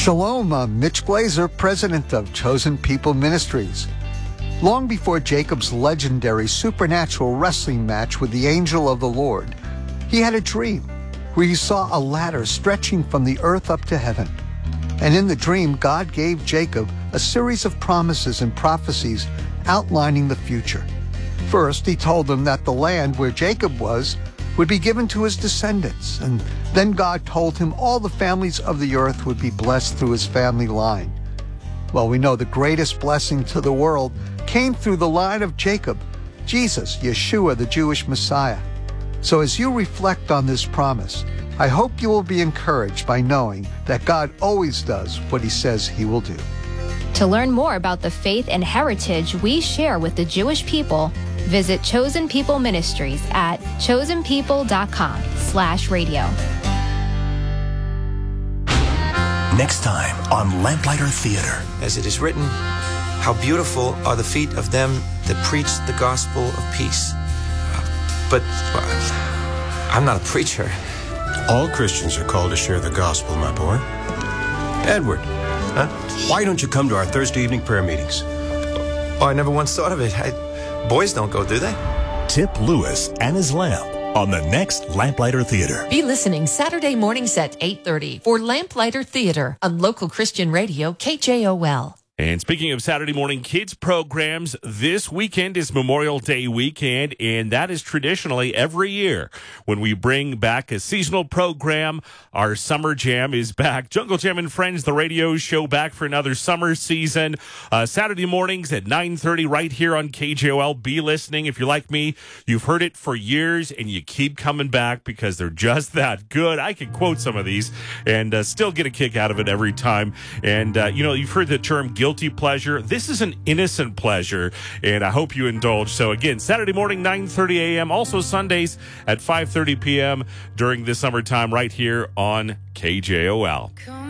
Shalom, I'm Mitch Glazer, president of Chosen People Ministries. Long before Jacob's legendary supernatural wrestling match with the angel of the Lord, he had a dream where he saw a ladder stretching from the earth up to heaven. And in the dream, God gave Jacob a series of promises and prophecies outlining the future. First, he told him that the land where Jacob was would be given to his descendants. And then God told him all the families of the earth would be blessed through his family line. Well, we know the greatest blessing to the world came through the line of Jacob, Jesus, Yeshua, the Jewish Messiah. So as you reflect on this promise, I hope you will be encouraged by knowing that God always does what he says he will do. To learn more about the faith and heritage we share with the Jewish people, visit Chosen People Ministries at chosenpeople.com/radio. Next time on Lamplighter Theater. As it is written, how beautiful are the feet of them that preach the gospel of peace. But I'm not a preacher. All Christians are called to share the gospel, my boy. Edward, why don't you come to our Thursday evening prayer meetings? Oh, I never once thought of it. Boys don't go, do they? Tip Lewis and his lamp on the next Lamplighter Theater. Be listening Saturday mornings at 8:30 for Lamplighter Theater on local Christian radio KJOL. And speaking of Saturday morning kids programs, this weekend is Memorial Day weekend, and that is traditionally every year when we bring back a seasonal program. Our Summer Jam is back. Jungle Jam and Friends, the radio show, back for another summer season. Saturday mornings at 9:30 right here on KJOL. Be listening. If you're like me, you've heard it for years, and you keep coming back because they're just that good. I can quote some of these and still get a kick out of it every time. And, you've heard the term guilty pleasure. This is an innocent pleasure, and I hope you indulge. So again, Saturday morning, 9:30 a.m., also Sundays at 5:30 p.m. during the summertime right here on KJOL.